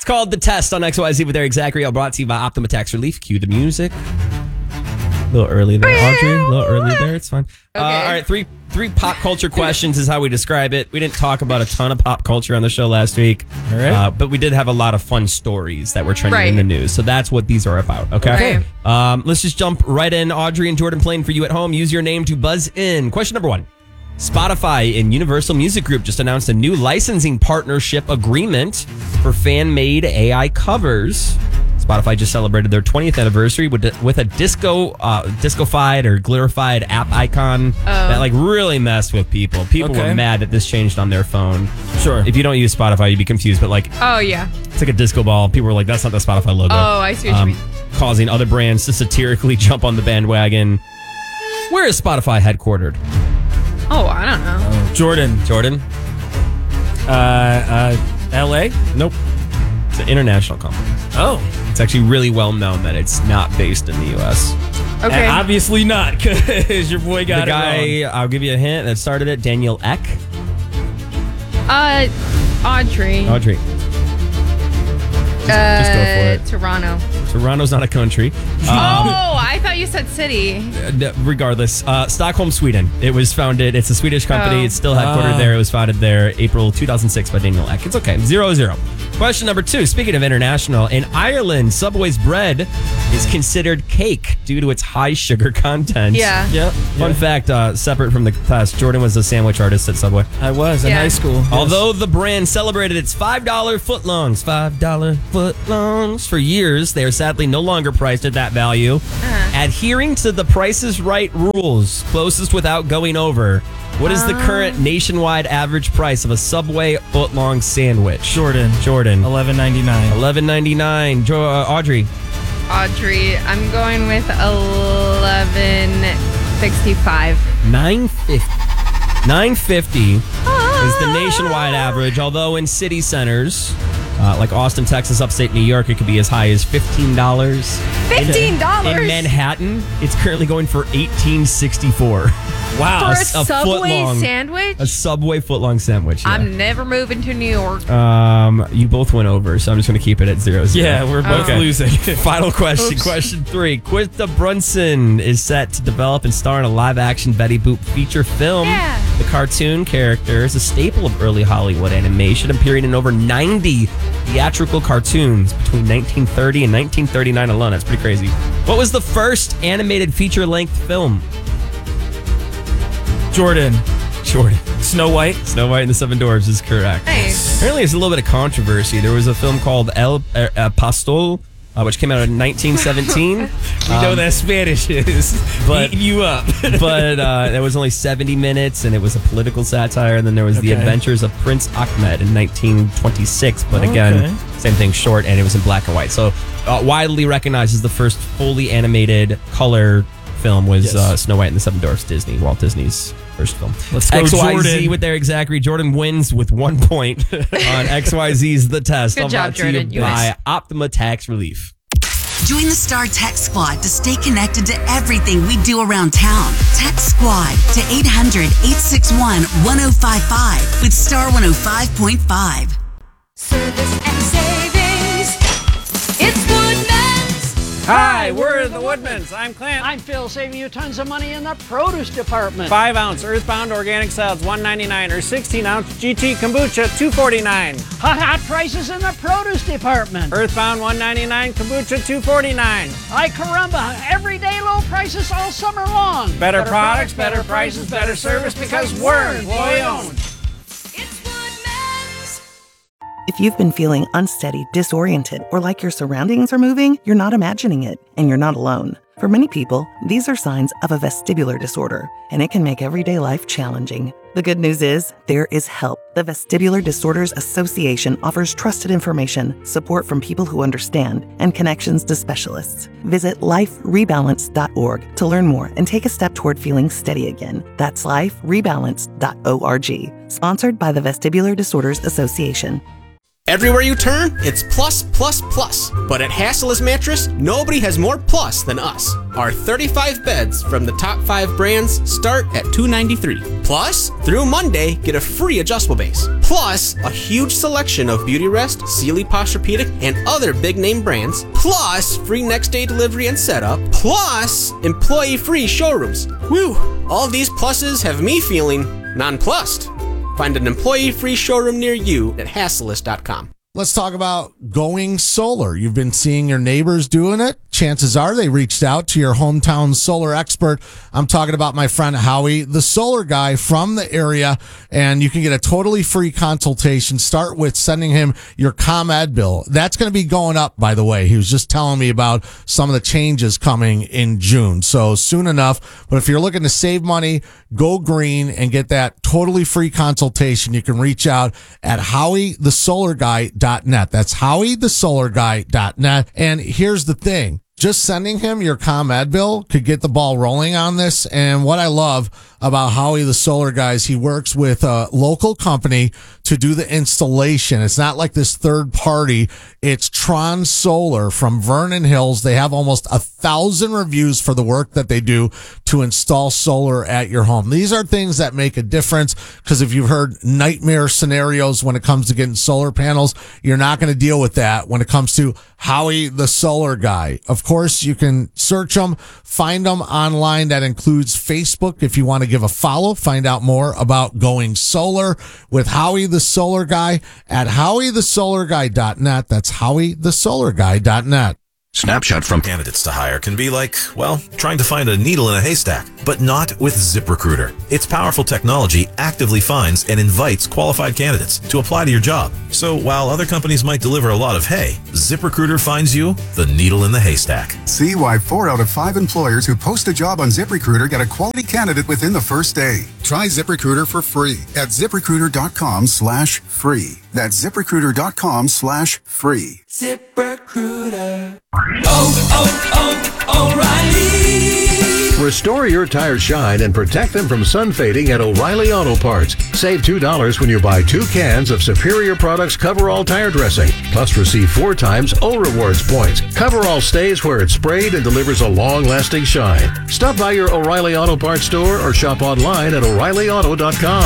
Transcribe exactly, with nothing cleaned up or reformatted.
It's called The Test on X Y Z with Eric Zachary. Brought to you by Optima Tax Relief. Cue the music. A little early there, Audrey. A little early there. It's fine. Okay. Uh, all right, three three pop culture questions is how we describe it. We didn't talk about a ton of pop culture on the show last week, all right. uh, but we did have a lot of fun stories that were trending right. in the news. So that's what these are about, okay? okay. Um, let's just jump right in. Audrey and Jordan playing for you at home. Use your name to buzz in. Question number one. Spotify and Universal Music Group just announced a new licensing partnership agreement for fan-made A I covers. Spotify just celebrated their twentieth anniversary with with a disco, uh, disco-fied or glorified app icon oh. that like really messed with people. People okay. were mad that this changed on their phone. Sure. If you don't use Spotify, you'd be confused. But like, oh yeah, it's like a disco ball. People were like, that's not the Spotify logo. Oh, I see what um, you mean. Causing other brands to satirically jump on the bandwagon. Where is Spotify headquartered? Oh, I don't know. Uh, Jordan. Jordan. Uh, uh, L A? Nope. It's an international company. Oh. It's actually really well known that it's not based in the U S. Okay. And obviously not, because your boy got the guy, it wrong. I'll give you a hint, that started it, Daniel Ek. Uh, Audrey. Audrey. Just, uh, just go for it. Toronto. Toronto's not a country. Um, oh, I thought you said city. Uh, regardless, uh, Stockholm, Sweden. It was founded, it's a Swedish company. Oh. It's still headquartered uh. there. It was founded there April two thousand six by Daniel Ek. It's okay. Zero, zero. Question number two. Speaking of international, in Ireland, Subway's bread is considered cake due to its high sugar content. Yeah. Yeah. Fun yeah. fact, uh, separate from the test, Jordan was a sandwich artist at Subway. I was in yeah. high school. Yes. Although the brand celebrated its five dollar footlongs, five dollar footlongs for years, they are sadly no longer priced at that value. Uh-huh. Adhering to the Price is Right rules, closest without going over. What is the current nationwide average price of a Subway footlong sandwich? Jordan. Jordan. eleven ninety-nine. eleven ninety-nine. Jo- uh, Audrey. Audrey. I'm going with eleven sixty-five. nine fifty. nine fifty is the nationwide average, although in city centers, uh, like Austin, Texas, upstate New York, it could be as high as fifteen dollars. fifteen dollars? In, in Manhattan, it's currently going for eighteen sixty-four. Wow. For a, a Subway footlong, sandwich? A Subway footlong sandwich. Yeah. I'm never moving to New York. Um, you both went over, so I'm just going to keep it at zero zero. Yeah, we're both okay. losing. Final question. Oops. Question three. Quinta Brunson is set to develop and star in a live-action Betty Boop feature film. Yeah. The cartoon character is a staple of early Hollywood animation, appearing in over ninety theatrical cartoons between nineteen thirty and nineteen thirty-nine alone. That's pretty crazy. What was the first animated feature-length film? Jordan. Jordan. Snow White. Snow White and the Seven Dwarfs is correct. Nice. Apparently, there's a little bit of controversy. There was a film called El uh, uh, Pastor, uh, which came out in nineteen seventeen. We um, know that Spanish is but, eating you up. but uh, it was only seventy minutes, and it was a political satire. And then there was okay. The Adventures of Prince Ahmed in nineteen twenty-six. But again, okay. same thing, short, and it was in black and white. So uh, widely recognized as the first fully animated color film was yes. uh, Snow White and the Seven Dwarfs, Disney, Walt Disney's first film. Let's go, X Y Z Jordan. with Eric Zachary. Jordan wins with one point on X Y Z's The Test. Good I'm job, brought to Jordan. you by Optima Tax Relief. Join the Star Text Squad to stay connected to everything we do around town. Text Squad to eight hundred, eight six one, one oh five five with Star one oh five point five. Service and savings. It's Woodman's. Hi, we're the Woodmans. I'm Clint. I'm Phil, saving you tons of money in the produce department. Five ounce Earthbound organic salads, one ninety-nine, or sixteen ounce G T kombucha, two forty-nine. Hot, hot prices in the produce department. Earthbound, one ninety-nine, kombucha, two forty-nine. Ay caramba, everyday low prices all summer long. Better, better products, better, better prices, better service, because we're employee owned. If you've been feeling unsteady, disoriented, or like your surroundings are moving, you're not imagining it, and you're not alone. For many people, these are signs of a vestibular disorder, and it can make everyday life challenging. The good news is, there is help. The Vestibular Disorders Association offers trusted information, support from people who understand, and connections to specialists. Visit life rebalance dot org to learn more and take a step toward feeling steady again. That's life rebalance dot org. Sponsored by the Vestibular Disorders Association. Everywhere you turn, it's plus, plus, plus. But at Hassellus Mattress, nobody has more plus than us. Our thirty-five beds from the top five brands start at two hundred ninety-three dollars. Plus, through Monday, get a free adjustable base. Plus, a huge selection of Beautyrest, Sealy Posturepedic, and other big-name brands. Plus, free next-day delivery and setup. Plus, employee-free showrooms. Whew! All these pluses have me feeling nonplussed. Find an employee-free showroom near you at hassellus dot com. Let's talk about going solar. You've been seeing your neighbors doing it. Chances are they reached out to your hometown solar expert. I'm talking about my friend Howie, the solar guy from the area, and you can get a totally free consultation. Start with sending him your ComEd bill. That's going to be going up, by the way. He was just telling me about some of the changes coming in June, so soon enough. But if you're looking to save money, go green and get that totally free consultation. You can reach out at howie the solar guy dot net. That's howie the solar guy dot net. And here's the thing. Just sending him your ComEd bill could get the ball rolling on this. And what I love about Howie the Solar Guy is he works with a local company to do the installation. It's not like this third party. It's Tron Solar from Vernon Hills. They have almost a thousand reviews for the work that they do to install solar at your home. These are things that make a difference, because if you've heard nightmare scenarios when it comes to getting solar panels, you're not going to deal with that when it comes to Howie the Solar Guy. Of course, you can search them, find them online. That includes Facebook if you want to give a follow. Find out more about going solar with Howie the Solar Guy at howie the solar guy dot net. That's howie the solar guy dot net. Snapshot from candidates to hire can be like, well, trying to find a needle in a haystack, but not with ZipRecruiter. Its powerful technology actively finds and invites qualified candidates to apply to your job. So while other companies might deliver a lot of hay, ZipRecruiter finds you the needle in the haystack. See why four out of five employers who post a job on ZipRecruiter get a quality candidate within the first day. Try ZipRecruiter for free at ZipRecruiter dot com slash free. That's ZipRecruiter dot com slash free. ZipRecruiter. Oh, oh, oh, O'Reilly. Restore your tires shine and protect them from sun fading at O'Reilly Auto Parts. Save two dollars when you buy two cans of Superior Products Coverall tire dressing. Plus receive four times O Rewards points. Coverall stays where it's sprayed and delivers a long-lasting shine. Stop by your O'Reilly Auto Parts store or shop online at O'Reilly Auto dot com.